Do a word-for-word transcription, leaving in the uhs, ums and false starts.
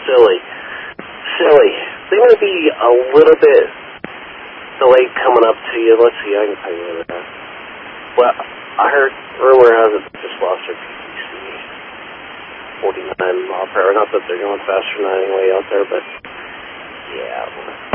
silly. Silly. They may be a little bit delayed coming up to you. Let's see, I can tell you that. Well, I heard rumor has it just lost their P T C. forty-nine mile per hour. Not that they're going faster than anyway out there, but yeah.